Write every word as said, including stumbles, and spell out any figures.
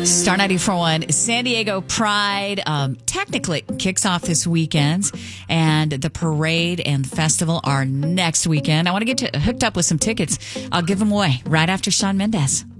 Star ninety-four point one, San Diego Pride um, technically kicks off this weekend, and the parade and festival are next weekend. I want to get to, hooked up with some tickets. I'll give them away right after Shawn Mendes.